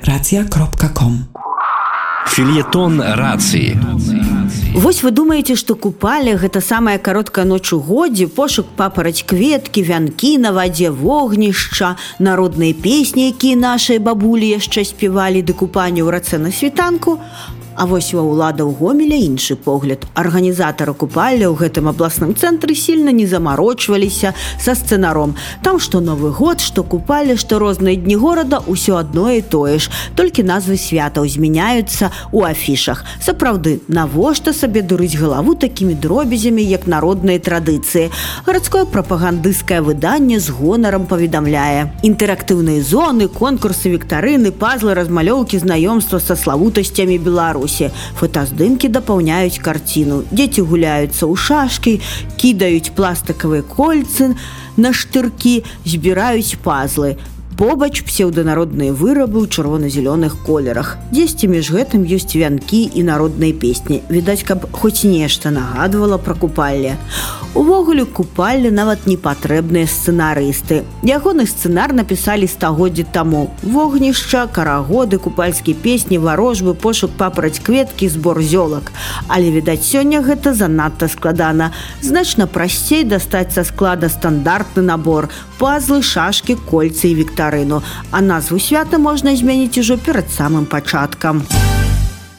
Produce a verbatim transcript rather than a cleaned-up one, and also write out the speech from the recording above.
racja kropka com. Фельетон рацыі. Вось вы думаеце, што купалі гэта самая кароткая ноч у годзе, пошук папараць кветкі, вянкі на вадзе, вогнішча, народныя песні, якія нашыя бабулі яшчэ спявалі да купання ў рацэ на світанку. А вось ва ўлада ў Гомеля іншы погляд. Арганізатары купальня ў гэтым абласным цэнтры сильна не замарочваліся са сцэнаром. Там што Новы год, што купальня, што розныя дні горада, усё адно і тое ж. Толькі назвы святаў змяняюцца ў афішах. Сапраўды, навошта сабе дурыць галаву такімі дробязямі, як народныя традыцыі? Гарадское прапагандысцкае выданне з гонарам паведамляе. Інтэрактыўныя зоны, конкурсы, віктарыны, пазлы, размалёўкі, знаёмства са славутасцямі Беларусі. Фотаздымкі дапаўняюць карціну. Дзеці гуляюцца ў шашкі, кідаюць пластыкавыя кольцы на штыркі, збіраюць пазлы. Побач псеўданародныя вырабы ў чырвона-зялёных колерах. Дзесьці між гэтым ёсць вянкі і народныя песні. Відаць, каб хоць нешта нагадвала пра купальне. Увогуле, купальне нават не патрэбныя сцэнарысты. Ягоны сцэнар напісалі стагоддзі таму. Вогнішча, карагоды, купальскія песні, варожбы, пошук папараць кветкі, збор зёлак. Але, відаць, сёння гэта занадта складана. Значна прасцей дастаць са склада стандартны набор: пазлы, шашкі, кольцы і віктарыну. А назву свята можна змяніць ужо перад самым пачаткам.